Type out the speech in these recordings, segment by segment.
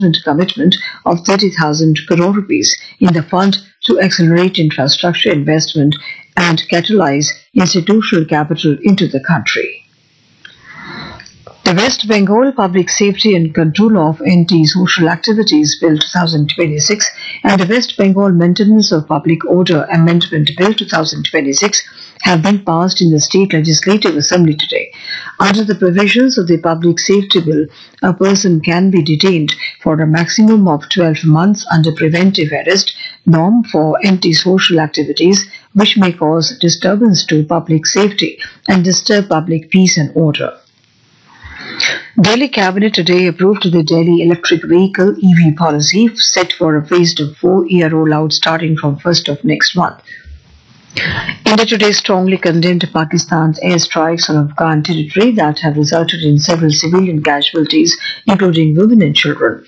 commitment of 30,000 crore rupees in the fund to accelerate infrastructure investment and catalyze institutional capital into the country. The West Bengal Public Safety and Control of Anti-Social Activities Bill 2026 and the West Bengal Maintenance of Public Order Amendment Bill 2026 have been passed in the State Legislative Assembly today. Under the provisions of the Public Safety Bill, a person can be detained for a maximum of 12 months under preventive arrest norm for anti-social activities which may cause disturbance to public safety and disturb public peace and order. Delhi Cabinet today approved the Delhi Electric Vehicle EV policy set for a phased 4-year rollout starting from 1st of next month. India today strongly condemned Pakistan's airstrikes on Afghan territory that have resulted in several civilian casualties, including women and children.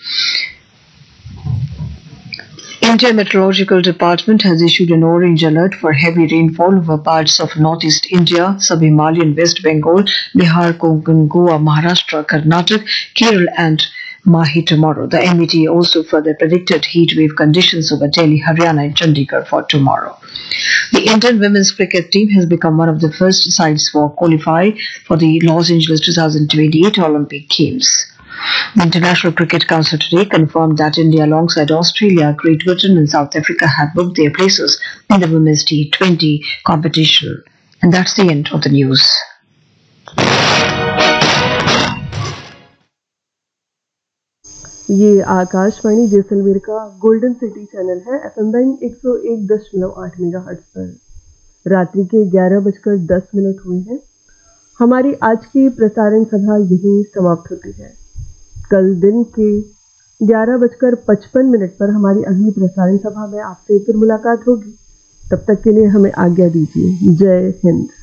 India Meteorological Department has issued an orange alert for heavy rainfall over parts of northeast India, sub-Himalayan West Bengal, Bihar, Konkan, Goa, Maharashtra, Karnataka, Kerala and Mahi tomorrow. The MET also further predicted heat wave conditions over Delhi, Haryana and Chandigarh for tomorrow. The Indian women's cricket team has become one of the first sides to qualify for the Los Angeles 2028 Olympic Games. The International Cricket Council today confirmed that India alongside Australia, Great Britain and South Africa have booked their places in the Women's T20 competition. And that's the end of the news. ये आकाशवाणी जैसलमेर का golden city channel है FM band 101.8 megahertz पर। रात्रि के 11:10 हुए हैं। हमारी आज की प्रसारण सभा यहीं समाप्त होती है। कल दिन के 11:55 पर हमारी अगली प्रसारण सभा में आपसे फिर मुलाकात होगी। तब तक के लिए हमें आज्ञा दीजिए। जय हिंद।